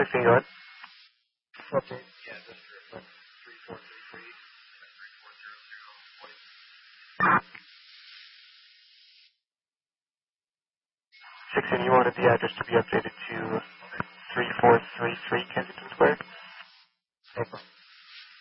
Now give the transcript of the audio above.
16, go ahead. Okay. Yeah, just reflect 3433. 16, you wanted the address to be updated to 3433 Kensington Square? Okay.